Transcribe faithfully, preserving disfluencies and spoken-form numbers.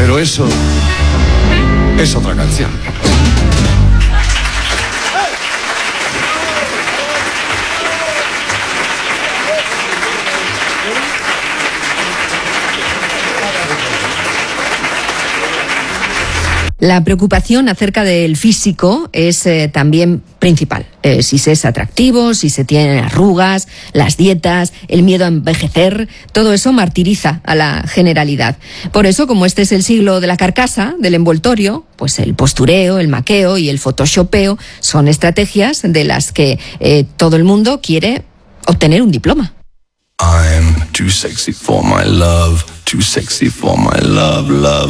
Pero eso es otra canción. La preocupación acerca del físico es eh, también principal. Eh, si se es atractivo, si se tienen arrugas, las dietas, el miedo a envejecer, todo eso martiriza a la generalidad. Por eso, como este es el siglo de la carcasa, del envoltorio, pues el postureo, el maqueo y el photoshopeo son estrategias de las que eh, todo el mundo quiere obtener un diploma. I'm too sexy for my love, too sexy for my love, love,